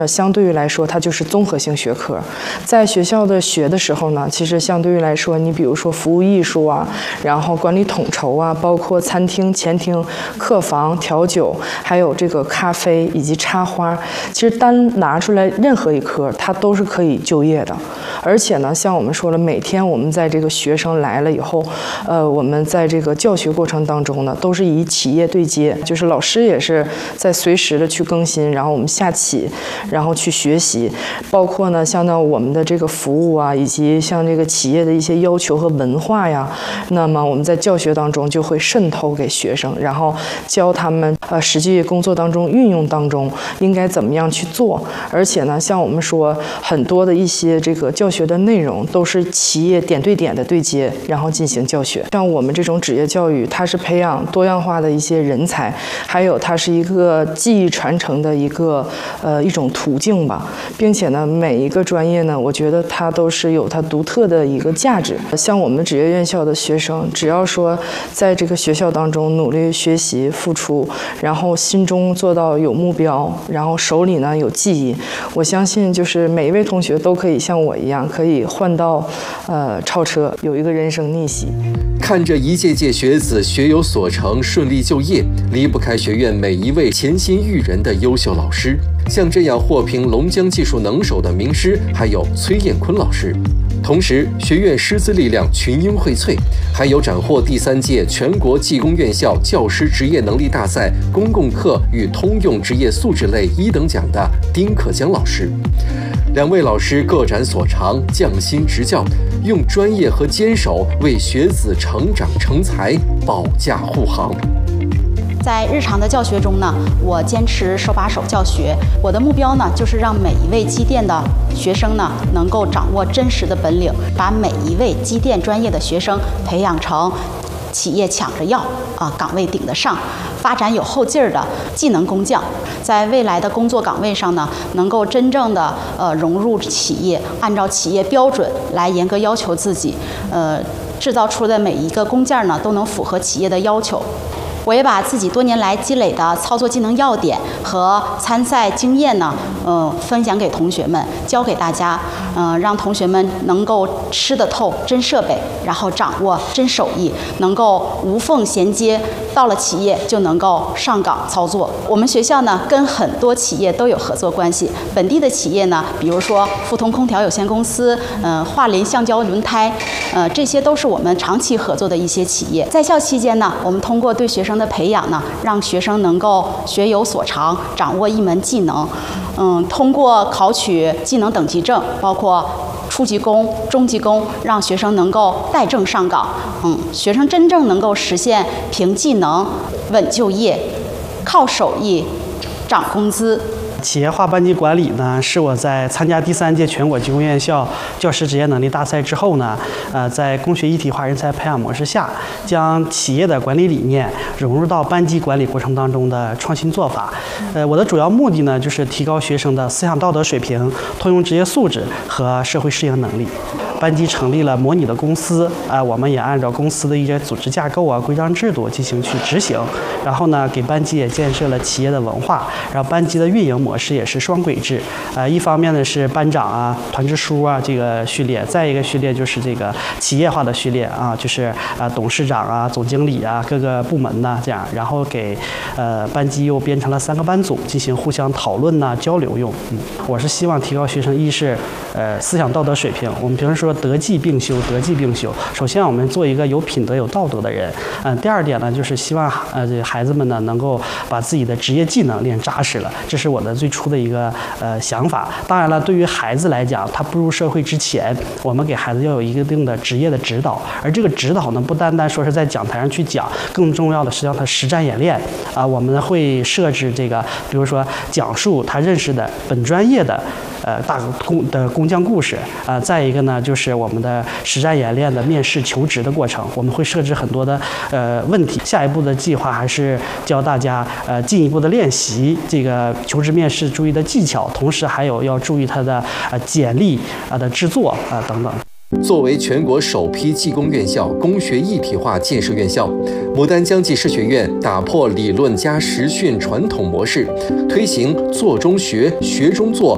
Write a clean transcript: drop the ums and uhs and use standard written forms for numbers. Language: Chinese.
相对于来说，它就是综合性学科。在学校的学的时候呢，其实相对于来说，你比如说服务艺术啊，然后管理统筹啊，包括餐厅、前厅、客房、调酒，还有这个咖啡以及插花，其实单拿出来任何一科，它都是可以就业的。而且呢，像我们说了，每天我们在这个学生来了以后，我们在这个教学过程当中呢，都是以企业对接，就是老师也是在随时的去更新，然后我们下棋。然后去学习，包括呢，像到我们的这个服务啊，以及像这个企业的一些要求和文化呀，那么我们在教学当中就会渗透给学生，然后教他们实际工作当中运用当中应该怎么样去做。而且呢，像我们说很多的一些这个教学的内容都是企业点对点的对接，然后进行教学。像我们这种职业教育，它是培养多样化的一些人才，还有它是一个技艺传承的一种途径吧，并且呢，每一个专业呢，我觉得它都是有它独特的一个价值。像我们职业院校的学生，只要说在这个学校当中努力学习、付出，然后心中做到有目标，然后手里呢有技艺，我相信就是每一位同学都可以像我一样，可以换道超车，有一个人生逆袭。 看着一届届学子学有所成、顺利就业，离不开学院每一位潜心育人的优秀老师。像这样获评龙江技术能手的名师，还有崔艳坤老师。同时，学院师资力量群英荟萃，还有斩获第3届全国技工院校教师职业能力大赛公共课与通用职业素质类1等奖的丁克江老师。2位老师各展所长，匠心执教，用专业和坚守为学子成长成才保驾护航。 在日常的教学中呢，我坚持手把手教学。我的目标呢，就是让每一位机电的学生呢，能够掌握真实的本领，把每一位机电专业的学生培养成企业抢着要岗位顶得上，发展有后劲儿的技能工匠。在未来的工作岗位上呢，能够真正的融入企业，按照企业标准来严格要求自己，制造出的每一个工件呢，都能符合企业的要求。我也把自己多年来积累的操作技能要点和参赛经验呢，分享给同学们，教给大家，让同学们能够吃得透真设备，然后掌握真手艺，能够无缝衔接，到了企业就能够上岗操作。我们学校呢，跟很多企业都有合作关系，本地的企业呢，比如说富通空调有限公司，桦林橡胶轮胎，这些都是我们长期合作的一些企业。在校期间呢，我们通过对学生的培养呢，让学生能够学有所长，掌握一门技能。通过考取技能等级证，包括初级工、中级工，让学生能够带证上岗。学生真正能够实现凭技能稳就业，靠手艺涨工资。 企业化班级管理呢，是我在参加第3届全国技工院校教师职业能力大赛之后呢，在工学一体化人才培养模式下，将企业的管理理念融入到班级管理过程当中的创新做法。我的主要目的呢，就是提高学生的思想道德水平、通用职业素质和社会适应能力。班级成立了模拟的公司，我们也按照公司的一些组织架构规章制度进行去执行。然后呢，给班级也建设了企业的文化，然后班级的运营模式也是双轨制。一方面呢是班长团支书这个序列，再一个序列就是这个企业化的序列就是董事长总经理各个部门这样，然后给班级又编成了3个班组，进行互相讨论交流用。我是希望提高学生一是思想道德水平，我们平时说德技并修，德技并修。首先我们做一个有品德有道德的人。第二点呢，就是希望这孩子们呢能够把自己的职业技能练扎实了，这是我的最初的一个想法。当然了，对于孩子来讲，他步入社会之前，我们给孩子要有一定的职业的指导，而这个指导呢，不单单说是在讲台上去讲，更重要的是让他实战演练我们会设置这个，比如说讲述他认识的本专业的工匠故事再一个呢，就是我们的实战演练的面试求职的过程，我们会设置很多的问题。下一步的计划还是教大家进一步的练习这个求职面试注意的技巧，同时还有要注意它的简历的制作等等。 作为全国首批技工院校工学一体化建设院校，牡丹江技师学院打破理论加实训传统模式，推行做中学、学中做